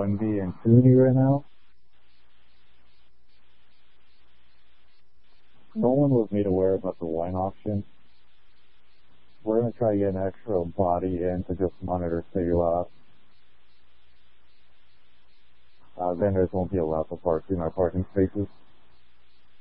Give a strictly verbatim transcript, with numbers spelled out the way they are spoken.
windy and toony right now. No one was made aware about the wine auction. We're going to try to get an extra body in to just monitor city lots. Uh, vendors won't be allowed to park in our parking spaces.